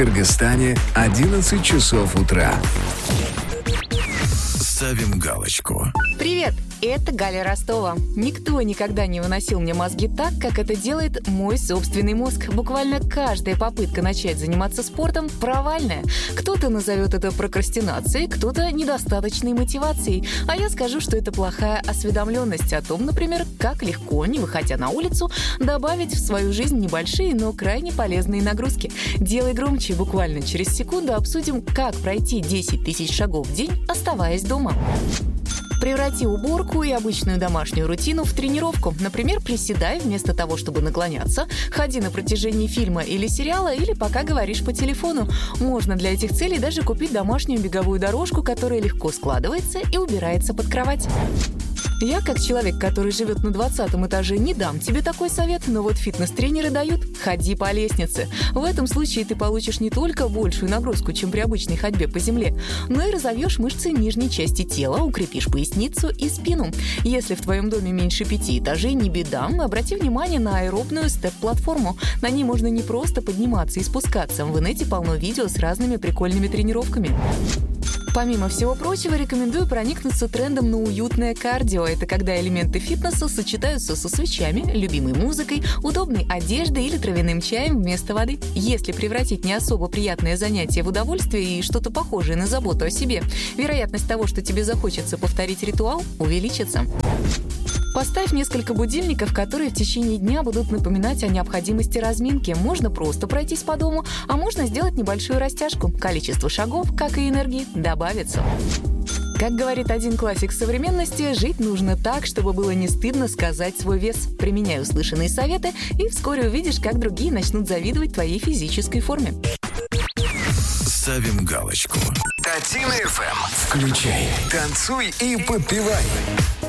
Кыргызстане 11 часов утра. Ставим галочку. Привет, это Галя Ростова. Никто никогда не выносил мне мозги так, как это делает мой собственный мозг. Буквально каждая попытка начать заниматься спортом провальная. Кто-то назовет это прокрастинацией, кто-то недостаточной мотивацией. А я скажу, что это плохая осведомленность о том, например, как легко, не выходя на улицу, добавить в свою жизнь небольшие, но крайне полезные нагрузки. Делай громче, буквально через секунду обсудим, как пройти 10 тысяч шагов в день, оставаясь дома. Преврати уборку и обычную домашнюю рутину в тренировку. Например, приседай вместо того, чтобы наклоняться, ходи на протяжении фильма или сериала, или пока говоришь по телефону. Можно для этих целей даже купить домашнюю беговую дорожку, которая легко складывается и убирается под кровать. Я, как человек, который живет на 20 этаже, не дам тебе такой совет, но вот фитнес-тренеры дают – ходи по лестнице. В этом случае ты получишь не только большую нагрузку, чем при обычной ходьбе по земле, но и разовьешь мышцы нижней части тела, укрепишь поясницу и спину. Если в твоем доме меньше 5 этажей, не беда, обрати внимание на аэробную степ-платформу. На ней можно не просто подниматься и спускаться. В инете полно видео с разными прикольными тренировками. Помимо всего прочего, рекомендую проникнуться трендом на уютное кардио. Это когда элементы фитнеса сочетаются со свечами, любимой музыкой, удобной одеждой или травяным чаем вместо воды. Если превратить не особо приятное занятие в удовольствие и что-то похожее на заботу о себе, вероятность того, что тебе захочется повторить ритуал, увеличится. Поставь несколько будильников, которые в течение дня будут напоминать о необходимости разминки. Можно просто пройтись по дому, а можно сделать небольшую растяжку. Количество шагов, как и энергии, добавится. Как говорит один классик современности, жить нужно так, чтобы было не стыдно сказать свой вес. Применяй услышанные советы, и вскоре увидишь, как другие начнут завидовать твоей физической форме. Ставим галочку. Татина ФМ. Включай, танцуй и подпевай.